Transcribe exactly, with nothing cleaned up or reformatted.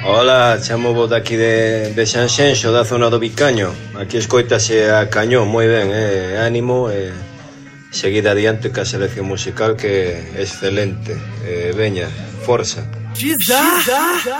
Hola, chamo vos daqui de, de Sanxenxo, da zona do Vicaño. Aquí escoitase a cañón, moi ben, eh, ánimo, e eh, seguida adiante ca selección musical que é excelente. Eh, veña, forza.